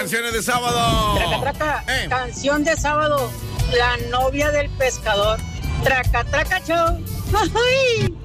Canciones de sábado. Traca, traca. Canción de sábado. La novia del pescador. Traca, traca, show. ¡Ay!